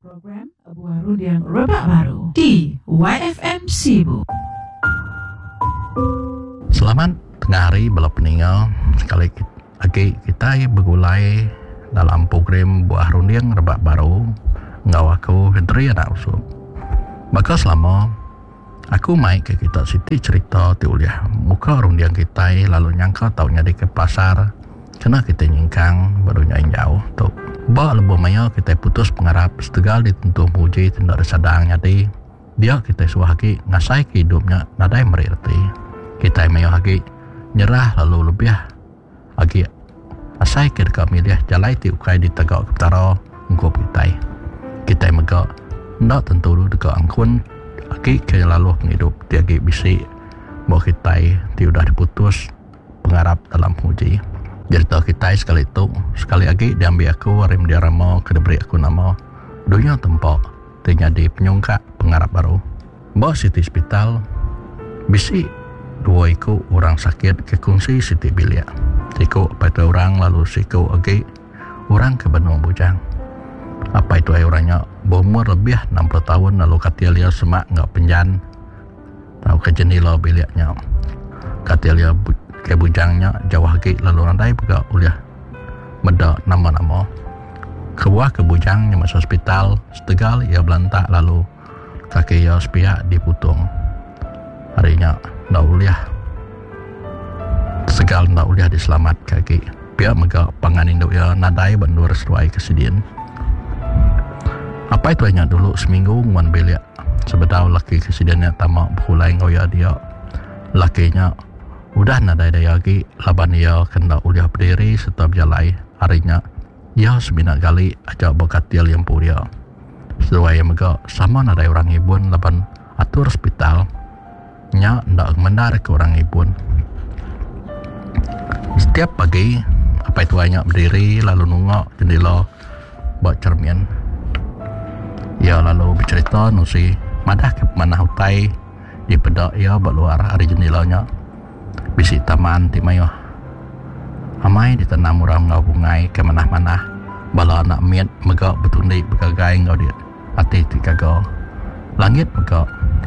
Program Buah Rudiang Rebak Baru di YFM Sibu. Selamat tengah hari bala peninggal. Sekali lagi kita bergulai dalam program Buah Rudiang Rebak Baru. Ngau aku Hendri anak usum. Maka selama aku mai ke kita siti cerita tiuliah muka rundiang kita lalu nyangka taunya di ke pasar. Kena kita nyingkang barunya jauh tu. Ba lebo maya kita putus pengarap setegal ditentu muji tidak sedang nyati. Dia kita suahaki ngasai ke hidupnya nadai merirti. Kita maya haki nyerah lalu lebih haki asai ke dekat milih jalai ti ukai di tegak ketara ngkop kita. Kita mega ndak tentu dekat angkun haki ke lalu penghidup tiagi bisi bahawa kita ti udah diputus pengarap dalam muji. Cerita kita sekali lagi diambil aku warim dia rama kena beri aku nama dunia tempat terjadi penyongkak pengarap baru bawa siti hospital bisi dua iku orang sakit ke kongsi siti bilik siku apa itu orang lalu siku lagi orang ke benua bujang apa itu orangnya berumur lebih 60 tahun lalu katia dia semak enggak penjan tahu ke jendela biliknya katia dia ke bujangnya jauh lagi lalu randai juga uliah meda nama-nama kebuah ke bujangnya masuk hospital setegal ia belantak lalu kaki ia sepihak diputung harinya ndak uliah segal ndak uliah diselamat kaki pihak mega pangan induk ia nadai bandur sesuai kesedihan apa itu hanya dulu seminggu nguan belia sebetau laki kesedihannya tamak berulai ngoya dia lakinya udah nadai daya lagi laban ia kena uliah berdiri setiap jalai harinya ia semina kali ajak bakatil yang puria sesuai yang mega sama nadai orang ibun laban atur hospital nya ndak mendar ke orang ibun setiap pagi apa itu banyak berdiri lalu nungok jendela buat cermin ia lalu bercerita nusi madah ke mana hutai di pedak ia buat luar hari jendelanya bisi taman timayo amai ditanam orang ngau bungai ke manah-manah bala anak miat megak betundi begagai ngau dia ati tikago langit megak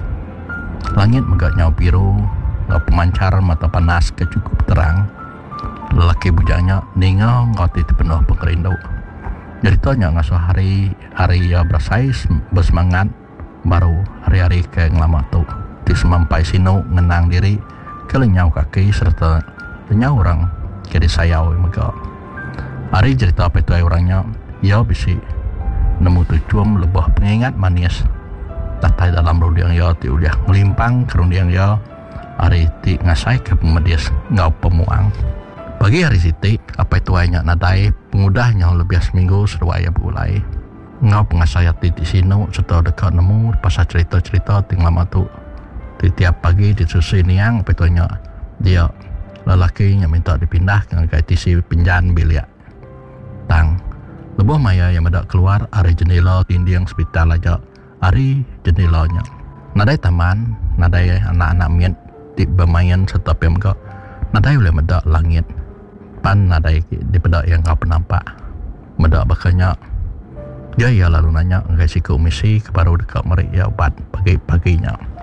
nyau biru ngau pemancar mata panas ke cukup terang lelaki bujangnya ningau ngau titi penuh pengerindu jadi tanya ngasuh hari ya bersais bersemangat baru hari-hari ke ngelama tu di semampai sinu ngenang diri kelenyau kaki serta lenyau orang jadi sayau mega hari cerita apa itu orangnya ia bisi nemu tujuan lebah pengingat manis tatai dalam rundiang ia ti uliah ngelimpang ke rundiang ia hari ti ngasai ke pemedis ngau pemuang bagi hari siti apa itu hanya nadai pengudahnya lebih seminggu serwaya bulai ngau pengasayat di sini serta dekat nemu pasal cerita-cerita tinggal lama tu tiap pagi disusun yang betulnya dia lelakinya minta dipindah ke KTC pinjan bilik tang lebuh maya yang ada keluar hari jendela tindiang hospital aja hari jendelanya nadai taman nadai anak-anak miat di bermain serta pemga nadai boleh medak langit pan nadai di pedak yang kau penampak medak bakanya dia ia lalu nanya ngasih ke misi ke baru dekat mereka obat pagi-paginya.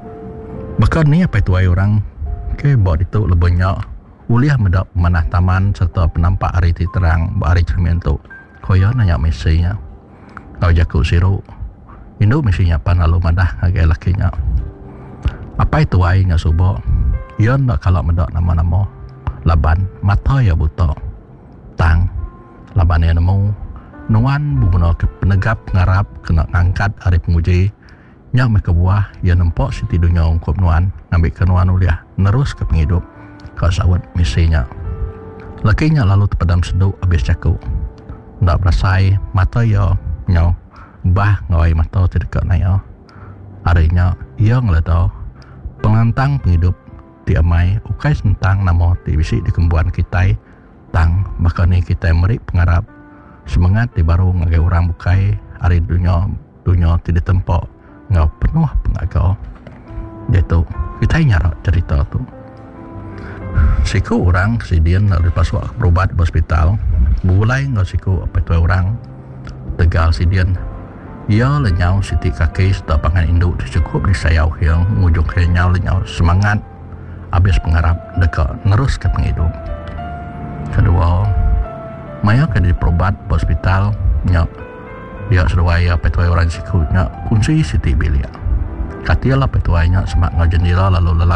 Bahkan ni apa itu orang ke buat itu lebihnya uliah medak manah taman serta penampak hari terang hari cermin tu koyo nanya misinya kau jaku siru induk misinya pan lalu madah agak lakinya apa itu nya subo ia ndak kalau medak nama-nama laban mata ya buta tang laban yang nemu nuan bunga ke penegap ngarap kena ngangkat hari penguji nyak mereka buah yang nampak siti dunia ungkup nuan ngambil ke nuan uliah nerus ke penghidup kau sawat misinya lakinya lalu terpadam seduk habis caku ndak berasai mata ya nyau bah ngawai mata terdekat naya harinya ia ngeletau penglantang penghidup diamai ukai sentang nama di bisi di kembuan kita tang bahkan ni kita merik pengarap semangat di baru ngagai orang bukai hari dunia tidak tempat ngau penuh pengagau jatuh kita nyarak cerita tu siku orang kesidian lalu pas waktu berobat di hospital mulai ngau siku apa itu orang tegal sidian ia lenyau siti kaki sudah pangan induk cukup disayau hiang ngujung hiang lenyau semangat habis pengharap dekat nerus ke penghidup. Kedua, maya ke diperobat hospital nya dia seruaya petuai orang sikutnya kunci siti bilia. Katialah petuainya semak ngajendela lalu lelah